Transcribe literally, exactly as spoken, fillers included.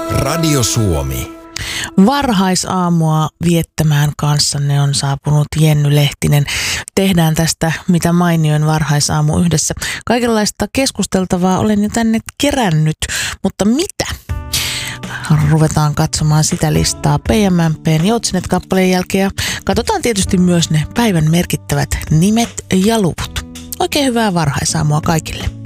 Radio Suomi. Varhaisaamua viettämään kanssanne on saapunut Jenny Lehtinen. Tehdään tästä mitä mainioin varhaisaamu yhdessä. Kaikenlaista keskusteltavaa olen jo tänne kerännyt, mutta mitä? Ruvetaan katsomaan sitä listaa P M M P:n Joutsinet-kappaleen jälkeen ja katsotaan tietysti myös ne päivän merkittävät nimet ja luvut. Oikein hyvää varhaisaamua kaikille.